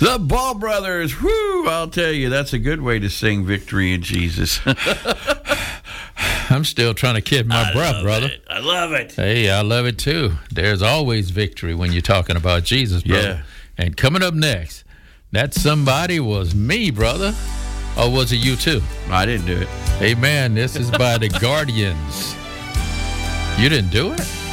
The Ball Brothers. Whoo! I'll tell you, that's a good way to sing Victory in Jesus. I'm still trying to catch my breath, brother. I love it. Hey, I love it too. There's always victory when you're talking about Jesus, brother. Yeah. And coming up next, that somebody was me, brother. Or was it you too? I didn't do it. Amen. This is by the Guardians. You didn't do it?